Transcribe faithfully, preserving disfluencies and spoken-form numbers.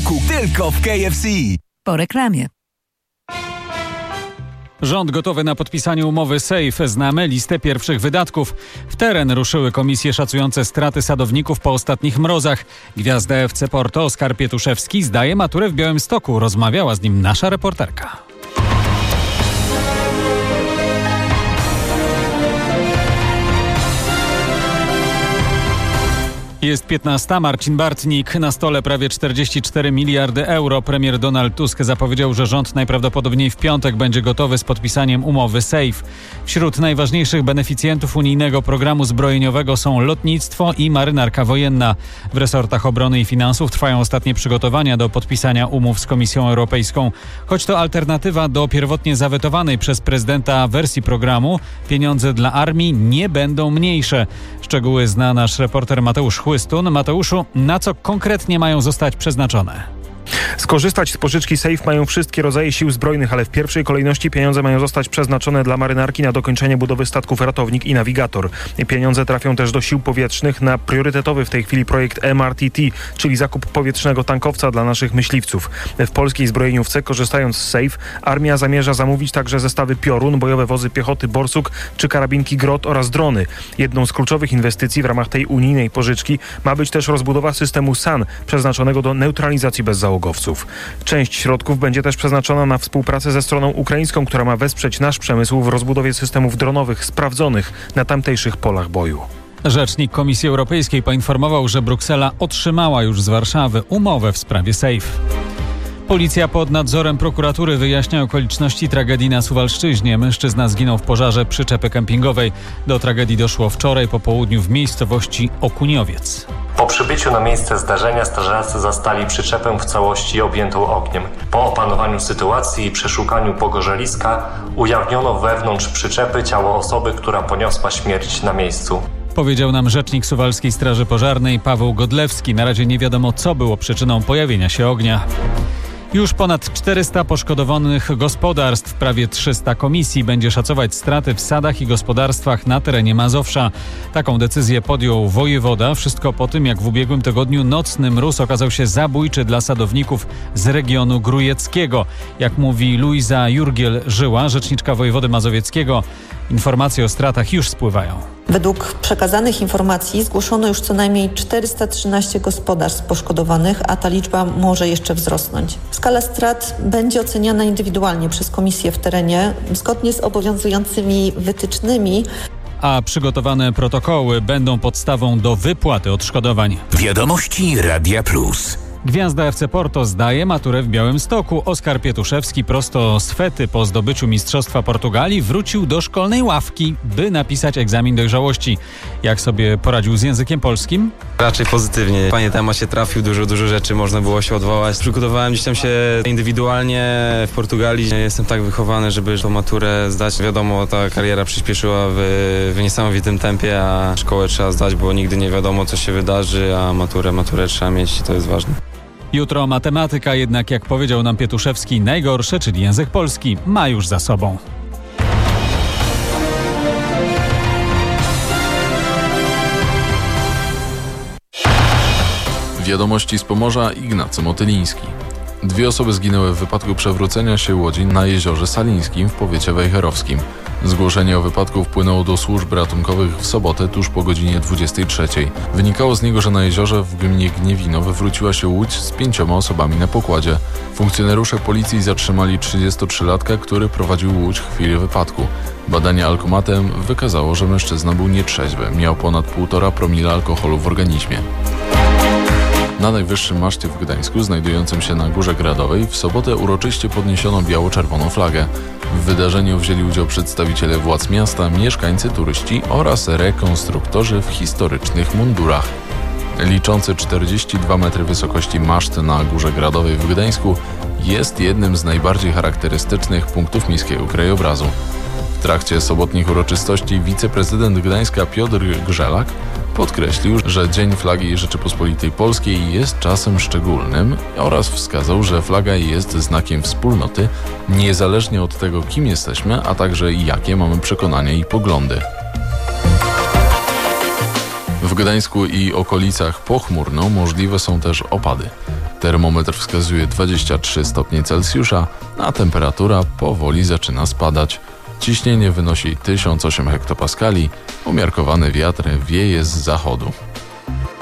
roku tylko w K F C. Po reklamie. Rząd gotowy na podpisanie umowy Safe. Znamy listę pierwszych wydatków. W teren ruszyły komisje szacujące straty sadowników po ostatnich mrozach. Gwiazda F C Porto Oskar Pietuszewski zdaje maturę w Białymstoku. Rozmawiała z nim nasza reporterka. Jest piętnasta. Marcin Bartnik. Na stole prawie czterdzieści cztery miliardy euro. Premier Donald Tusk zapowiedział, że rząd najprawdopodobniej w piątek będzie gotowy z podpisaniem umowy Safe. Wśród najważniejszych beneficjentów unijnego programu zbrojeniowego są lotnictwo i marynarka wojenna. W resortach obrony i finansów trwają ostatnie przygotowania do podpisania umów z Komisją Europejską. Choć to alternatywa do pierwotnie zawetowanej przez prezydenta wersji programu, pieniądze dla armii nie będą mniejsze. Szczegóły zna nasz reporter Mateusz Chłystun. Mateuszu, na co konkretnie mają zostać przeznaczone? Skorzystać z pożyczki Safe mają wszystkie rodzaje sił zbrojnych, ale w pierwszej kolejności pieniądze mają zostać przeznaczone dla marynarki na dokończenie budowy statków Ratownik i Navigator. Pieniądze trafią też do sił powietrznych na priorytetowy w tej chwili projekt M R T T, czyli zakup powietrznego tankowca dla naszych myśliwców. W polskiej zbrojeniówce, korzystając z Safe, armia zamierza zamówić także zestawy Piorun, bojowe wozy piechoty Borsuk czy karabinki Grot oraz drony. Jedną z kluczowych inwestycji w ramach tej unijnej pożyczki ma być też rozbudowa systemu S A N, przeznaczonego do neutralizacji bezzałogowców. Część środków będzie też przeznaczona na współpracę ze stroną ukraińską, która ma wesprzeć nasz przemysł w rozbudowie systemów dronowych sprawdzonych na tamtejszych polach boju. Rzecznik Komisji Europejskiej poinformował, że Bruksela otrzymała już z Warszawy umowę w sprawie Safe. Policja pod nadzorem prokuratury wyjaśnia okoliczności tragedii na Suwalszczyźnie. Mężczyzna zginął w pożarze przyczepy kempingowej. Do tragedii doszło wczoraj po południu w miejscowości Okuniowiec. Po przybyciu na miejsce zdarzenia strażacy zastali przyczepę w całości objętą ogniem. Po opanowaniu sytuacji i przeszukaniu pogorzeliska ujawniono wewnątrz przyczepy ciało osoby, która poniosła śmierć na miejscu. Powiedział nam rzecznik Suwalskiej Straży Pożarnej Paweł Godlewski. Na razie nie wiadomo, co było przyczyną pojawienia się ognia. Już ponad czterysta poszkodowanych gospodarstw, prawie trzysta komisji będzie szacować straty w sadach i gospodarstwach na terenie Mazowsza. Taką decyzję podjął wojewoda. Wszystko po tym, jak w ubiegłym tygodniu nocny mróz okazał się zabójczy dla sadowników z regionu grujeckiego. Jak mówi Luiza Jurgiel-Żyła, rzeczniczka wojewody mazowieckiego, informacje o stratach już spływają. Według przekazanych informacji zgłoszono już co najmniej czterysta trzynaście gospodarstw poszkodowanych, a ta liczba może jeszcze wzrosnąć. Skala strat będzie oceniana indywidualnie przez komisję w terenie, zgodnie z obowiązującymi wytycznymi. A przygotowane protokoły będą podstawą do wypłaty odszkodowań. Wiadomości Radia Plus. Gwiazda F C Porto zdaje maturę w Białymstoku. Oskar Pietuszewski prosto z Fety po zdobyciu Mistrzostwa Portugalii wrócił do szkolnej ławki, by napisać egzamin dojrzałości. Jak sobie poradził z językiem polskim? Raczej pozytywnie. Fajnie temat się trafił, dużo, dużo rzeczy można było się odwołać. Przygotowałem gdzieś tam się indywidualnie w Portugalii. Jestem tak wychowany, żeby tą maturę zdać. Wiadomo, ta kariera przyspieszyła w, w niesamowitym tempie, a szkołę trzeba zdać, bo nigdy nie wiadomo, co się wydarzy, a maturę, maturę trzeba mieć i to jest ważne. Jutro matematyka, jednak jak powiedział nam Pietuszewski, najgorsze, czyli język polski, ma już za sobą. Wiadomości z Pomorza. Ignacy Motyliński. Dwie osoby zginęły w wypadku przewrócenia się łodzi na jeziorze Salińskim w powiecie wejherowskim. Zgłoszenie o wypadku wpłynęło do służb ratunkowych w sobotę tuż po godzinie dwudziestej trzeciej. Wynikało z niego, że na jeziorze w gminie Gniewino wywróciła się łódź z pięcioma osobami na pokładzie. Funkcjonariusze policji zatrzymali trzydziestotrzylatka, który prowadził łódź w chwili wypadku. Badanie alkomatem wykazało, że mężczyzna był nietrzeźwy, miał ponad półtora promila alkoholu w organizmie. Na najwyższym maszcie w Gdańsku, znajdującym się na Górze Gradowej, w sobotę uroczyście podniesiono biało-czerwoną flagę. W wydarzeniu wzięli udział przedstawiciele władz miasta, mieszkańcy, turyści oraz rekonstruktorzy w historycznych mundurach. Liczący czterdzieści dwa metry wysokości maszt na Górze Gradowej w Gdańsku jest jednym z najbardziej charakterystycznych punktów miejskiego krajobrazu. W trakcie sobotnich uroczystości wiceprezydent Gdańska Piotr Grzelak podkreślił, że Dzień Flagi Rzeczypospolitej Polskiej jest czasem szczególnym oraz wskazał, że flaga jest znakiem wspólnoty, niezależnie od tego, kim jesteśmy, a także jakie mamy przekonania i poglądy. W Gdańsku i okolicach pochmurno, możliwe są też opady. Termometr wskazuje dwadzieścia trzy stopnie Celsjusza, a temperatura powoli zaczyna spadać. Ciśnienie wynosi tysiąc osiem hektopaskali, umiarkowany wiatr wieje z zachodu.